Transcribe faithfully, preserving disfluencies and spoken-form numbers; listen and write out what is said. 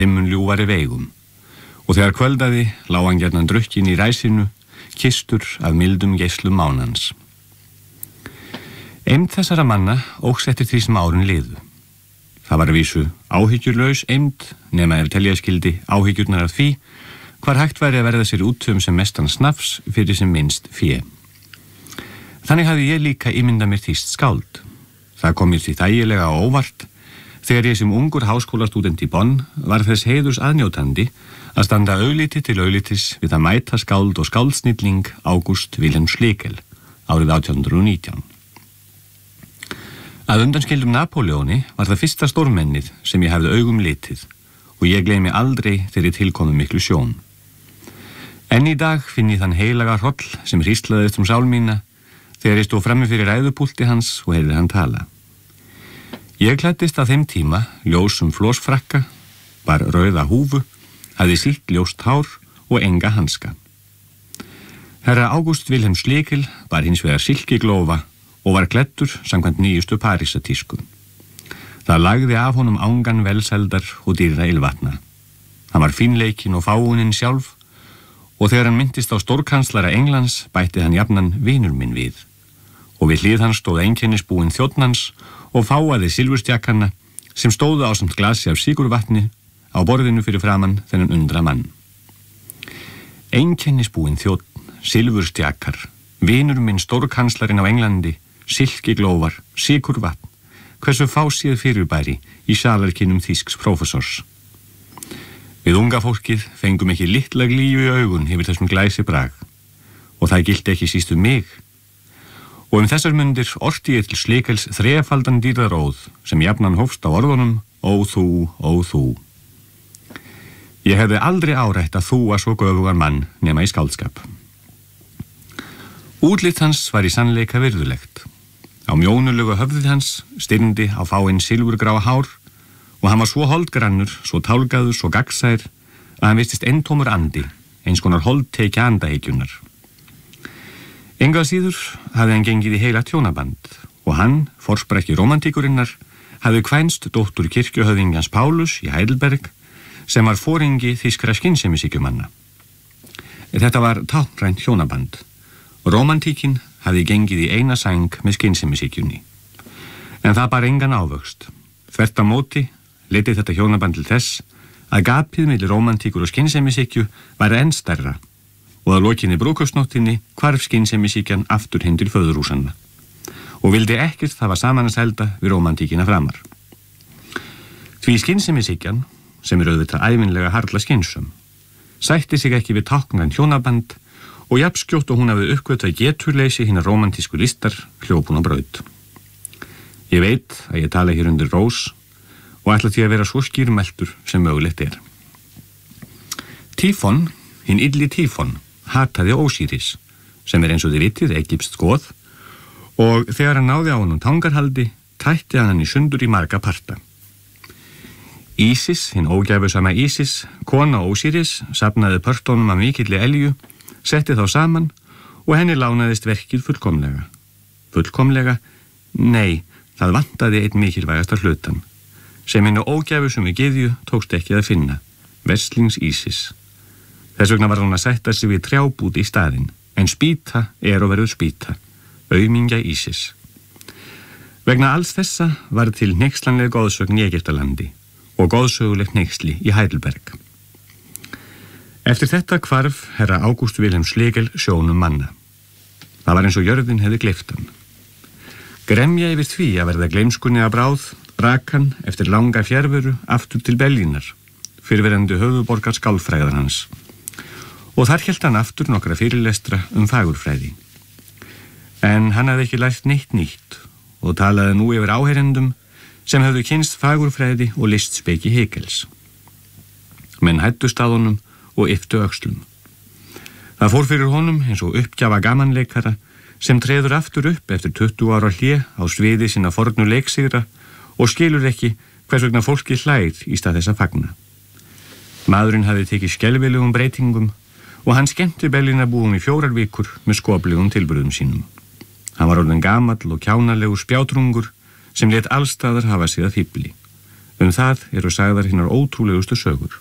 dimmun ljúfari veigum, og þegar kvöldaði lá hann gjarnan drukkin í ræsinu, kistur af mildum geislum mánans. Eymd þessara manna óx eftir því sem árin liðu. Það var að vísu áhyggjurlaus eymd, nema ef telja skildi áhyggjurnar af því, hvar hægt væri að verða sér útum sem mestan snafs fyrir sem minnst fé. Þannig hafði ég líka ímyndað mér þýst skáld. Það kom mér því þægilega á óvart, þegar ég sem ungur háskólastúdent í Bonn var þess heiðurs aðnjótandi að standa augliti til auglitis við að mæta skáld og skáldsnilling August Wilhelm Schlegel árið átján hundruð og nítján. Að undanskildum Napóleóni var það fyrsta stórmennið sem ég hafði augum litið og ég gleymi aldrei þeirri tilkomu miklu sjón. Enn í dag finn ég þann heilaga hroll sem hríslaðist um sál mína þegar ég stóð frammi fyrir ræðupúlti hans og heyrði hann tala. Ég klæddist að þeim tíma ljósum flósfrakka, bar rauða húfu, hafði sítt ljóst hár og enga hanska. Herra August Wilhelm Schlegel bar hins vegar silkiglófa og var klæddur samkvæmt nýjustu Parísatísku. Það lagði af honum ángan velseldar og dýrra ylvatna. Hann var fínleikinn og fáunin sjálf og þegar hann myndist á stórkanslara Englands bætti hann jafnan vinur minn við. Og við hlið hans stóð einkennisbúinn þjónn hans og fáaði silfurstjakkanna sem stóðu á samt glasi af sigurvatni á borðinu fyrir framann þennan undra mann. Einkennisbúinn þjónn, silfurstjakkar, vinur minn stórkanslarinn á Englandi, silkiglófar, sigurvatn, hversu fásíð fyrirbæri í salarkinnum þýsks prófessors. Við unga fólkið fengum ekki litla glíu í augun yfir þessum glæsi brag og það gilti ekki síst um mig. Og um þessar mundir orti ég til Schlegels þrefaldan dýrðaróð sem jafnan hófst á orðunum ó þú, ó þú. Ég hefði aldrei árætt að þúa svo göfugan mann nema í skáldskap. Útlit hans var í sannleika virðulegt. Á mjónulegu höfðið hans styrndi á fáinn silfurgráa hár og hann var svo holdgrannur, svo tálgaður, svo gagnsær að hann virtist eintómur andi, eins konar holdtekja andahyggjunnar. Enga síður hafði hann gengið í heila tjónaband og hann, forsprakki rómantíkurinnar, hafði kvænst dóttur kirkjuhöfðingjans Paulus í Heidelberg sem var foringi þýskra skynsemishyggjumanna. Þetta var táknrænt hjónaband. Rómantíkin hafði gengið í eina sæng með skynsemishyggjunni. En það bar engan ávöxt. Þvert á móti leiddi þetta hjónaband til þess að gapið milli rómantíkur og skynsemishyggju var enn stærra og að lokinni brúðkaupsnóttinni hvarf skynsemishyggjan aftur heim til föðurhúsanna og vildi ekkert hafa saman að selda við rómantíkina framar. Því skynsemishyggjan, sem er auðvitað ævinlega harla skynsum, sætti sig ekki við táknrænt hjónaband og jafnskjótt og hún hafði uppgötvað geturleysi hinnar rómantísku listar hljóp hún á braut. Ég veit að ég tala hér undir rós og ætla því að vera svo skýrmeltur sem mögulegt er. Tífon, hinn illi Tífon, hataði Ósíris, sem er eins og þið vitið egypskt goð, og þegar hann náði á honum tangarhaldi, tætti hann hann í sundur í marga parta. Ísis, hinn ógæfusama Ísis, kona Ósíris, safnaði pörtunum af mikilli elju, setti þá saman og henni lánaðist verkið fullkomlega. Fullkomlega? Nei, það vantaði einn mikilvægasta hlutan, sem henni ógæfusumu gyðju tókst ekki að finna, verslings Ísis. Þess vegna var hún að sætta sig við trjábút í staðinn, en spýta er og verður spýta, aumingja Ísis. Vegna alls þessa var til hneykslanleg goðsögn í Egyptalandi og goðsögulegt hneyksli í Heidelberg. Eftir þetta hvarf herra August Wilhelm Schlegel sjónum manna. Það var eins og jörðin hefði gleypt hann. Gremja yfir því að verða gleymskunni að bráð, rak hann eftir langa fjærveru aftur til Berlínar, fyrrverandi höfuðborgar skálfræðar hans. Og þar hélt hann aftur nokkra fyrirlestra um fagurfræði. En hann hafði ekki lært neitt nýtt og talaði nú yfir áheyrendum sem hefðu kynst fagurfræði og listspeki Hegels. Menn hættust að honum og ypptu öxlum. Það fór fyrir honum eins og uppgjafa gamanleikara sem treður aftur upp eftir tuttugu ára hlé á sviði sína fornu leiksigra og skilur ekki hvers vegna fólki hlær í stað þess að fagna. Maðurinn hafði tekið skelfilegum breytingum og hann skemmti Berlínarbúum í fjórar vikur með skoplegum tilburðum sínum. Hann var orðinn gamall og kjánalegur spjátrungur sem lét allstaðar hafa sig að fífli. Um það eru sagðar hinnar ótrúlegustu sögur.